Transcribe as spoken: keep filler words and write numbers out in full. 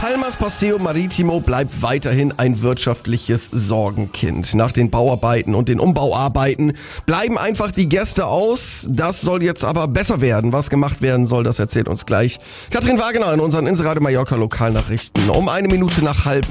Palmas Paseo Maritimo bleibt weiterhin ein wirtschaftliches Sorgenkind. Nach den Bauarbeiten und den Umbauarbeiten bleiben einfach die Gäste aus. Das soll jetzt aber besser werden. Was gemacht werden soll, das erzählt uns gleich Katrin Wagener in unseren Inseradio Mallorca Lokalnachrichten. Um eine Minute nach halb